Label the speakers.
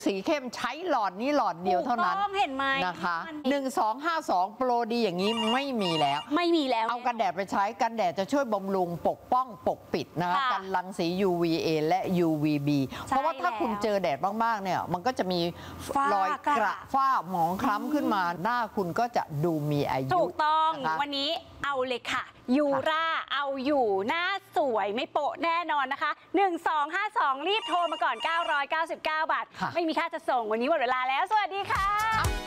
Speaker 1: สีเข้มใช้หลอดนี้หลอดเดียวเท่านั้น
Speaker 2: เห็นไหม
Speaker 1: นะคะ1252โปรดีอย่างนี้ไม่มีแล้วเอากันแดดไปใช้กันแดดจะช่วยบำรุงปกป้องปกปิดนะคะกันรังสี UVA และ UVB เพราะว่าถ้าคุณเจอแดดมากๆเนี่ยมันก็จะมีรอยกระฝ้าหมองคล้ำขึ้นมาหน้าคุณก็จะดูมีอายุ
Speaker 2: ถูกต้องวันนี้เอาเลยค่ะยูราเอาอยู่หน้าสวยไม่โปะแน่นอนนะคะ1252รีบโทรมาก่อน999 บาทไม่มีค่าจะส่งวันนี้หมดเวลาแล้วสวัสดีค่ะ